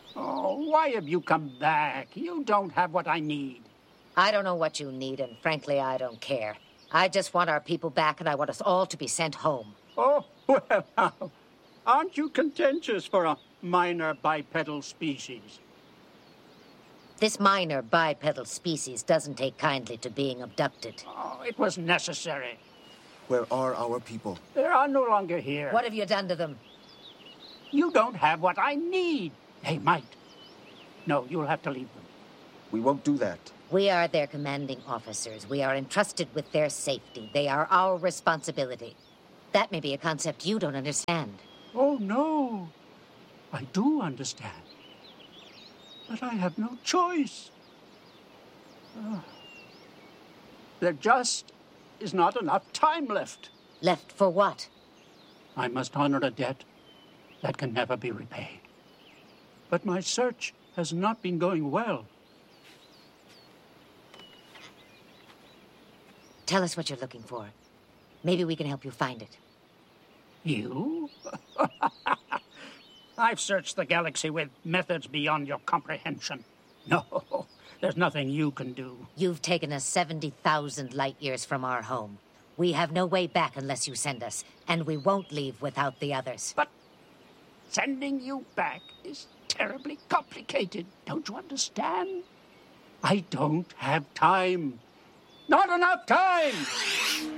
Oh, why have you come back? You don't have what I need. I don't know what you need, and frankly, I don't care. I just want our people back, and I want us all to be sent home. Oh, well, aren't you contentious for a minor bipedal species? This minor bipedal species doesn't take kindly to being abducted. Oh, it was necessary. Where are our people? They are no longer here. What have you done to them? You don't have what I need. They might. No, you'll have to leave them. We won't do that. We are their commanding officers. We are entrusted with their safety. They are our responsibility. That may be a concept you don't understand. Oh, no. I do understand. But I have no choice. There just is not enough time left. Left for what? I must honor a debt that can never be repaid. But my search has not been going well. Tell us what you're looking for. Maybe we can help you find it. You? I've searched the galaxy with methods beyond your comprehension. No, there's nothing you can do. You've taken us 70,000 light years from our home. We have no way back unless you send us, and we won't leave without the others. But sending you back is terribly complicated. Don't you understand? I don't have time. Not enough time!